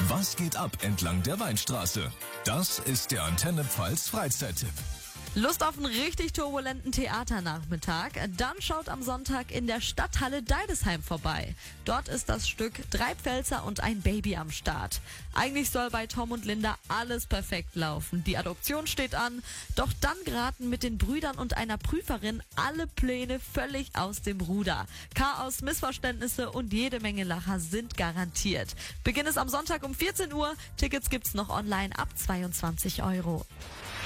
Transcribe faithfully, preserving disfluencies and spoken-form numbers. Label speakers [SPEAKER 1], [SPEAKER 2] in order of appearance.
[SPEAKER 1] Was geht ab entlang der Weinstraße? Das ist der Antenne Pfalz Freizeittipp.
[SPEAKER 2] Lust auf einen richtig turbulenten Theaternachmittag? Dann schaut am Sonntag in der Stadthalle Deidesheim vorbei. Dort ist das Stück Drei Pfälzer und ein Baby am Start. Eigentlich soll bei Tom und Linda alles perfekt laufen. Die Adoption steht an, doch dann geraten mit den Brüdern und einer Prüferin alle Pläne völlig aus dem Ruder. Chaos, Missverständnisse und jede Menge Lacher sind garantiert. Beginn ist am Sonntag um vierzehn Uhr. Tickets gibt's noch online ab zweiundzwanzig Euro.